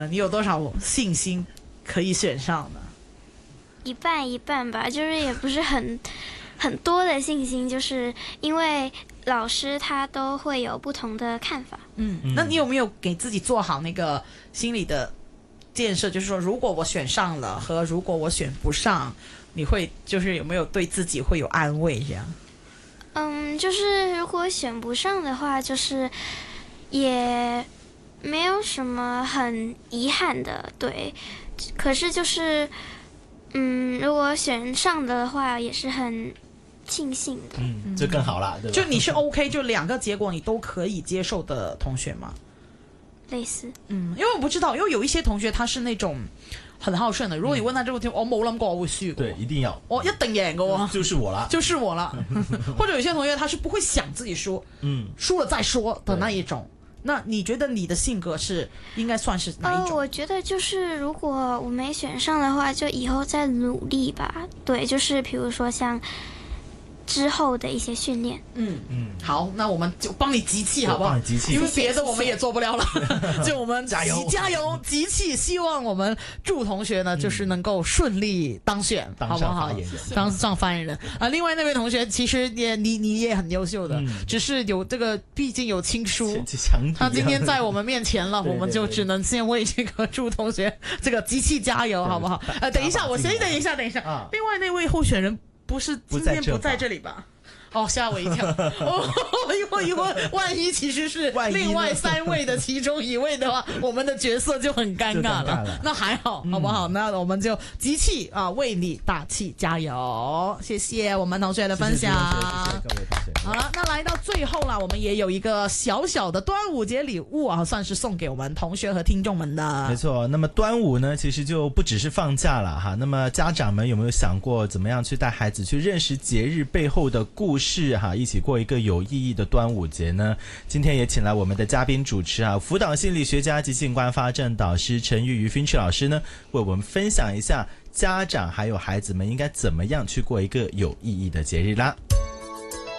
你有多少信心可以选上呢？ 一半一半吧，就是也不是很多的信心，就是因为老师他都会有不同的看法。 那你有没有给自己做好那个心理的建设？就是说，如果我选上了和如果我选不上，你会就是有没有对自己会有安慰这样？ 就是如果选不上的话，就是也没有什么很遗憾的，对。可是就是，如果选上的话，也是很庆幸的。 这更好啦，对吧？ 就你是 OK， 就两个结果你都可以接受的同学吗？ 类似。 因为我不知道，因为有一些同学他是那种很好胜的。如果你问他这个题，我冇諗過我會輸。 对，一定要， 我一定贏嘅， 就是我啦， 就是我了。或者有些同学他是不会想自己输，输了再说的那一种。那你觉得你的性格是应该算是哪一种？ 我觉得就是如果我没选上的话，就以后再努力吧。对，就是比如说像之后的一些训练。 好，那我们就帮你集气，好不好？ 帮你集气， 因为别的我们也做不了了，就我们加油加油，集气！希望我们祝同学呢，就是能够顺利当选，好不好？当上发言人啊！另外那位同学其实你也很优秀的，只是有这个毕竟有亲疏，他今天在我们面前了，我们就只能先为这个祝同学这个集气加油，好不好？等一下，我先等一下，另外那位候选人不是今天不在这里吧？哦，吓我一跳！因为万一其实是另外3位的其中一位的话，我们的角色就很尴尬了。那还好，好不好？那我们就集气啊，为你打气，加油！谢谢我们同学的分享。 谢谢各位同学。 好了，那来到最后了，我们也有一个小小的端午节礼物啊，算是送给我们同学和听众们的。 没错，那么端午呢，其实就不只是放假了哈。那么家长们有没有想过，怎么样去带孩子去认识节日背后的故事哈，一起过一个有意义的端午节呢？今天也请来我们的嘉宾主持啊，辅导心理学家及性观发展导师陈玉瑜 Finch 老师呢，为我们分享一下家长还有孩子们应该怎么样去过一个有意义的节日啦。